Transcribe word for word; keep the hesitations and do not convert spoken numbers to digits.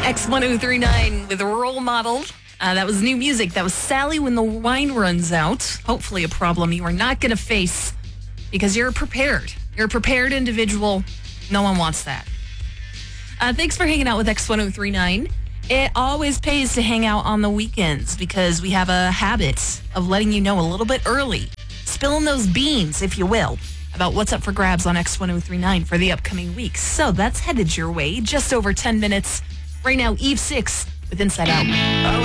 X ten thirty-nine with a role model. Uh, that was new music. That was Sally When the Wine Runs Out. Hopefully a problem you are not going to face because you're prepared. You're a prepared individual. No one wants that. Uh, thanks for hanging out with X ten thirty-nine. It always pays to hang out on the weekends because we have a habit of letting you know a little bit early, spilling those beans, if you will, about what's up for grabs on X ten thirty-nine for the upcoming week. So that's headed your way. Just over ten minutes. Right now, Eve six with Inside Out.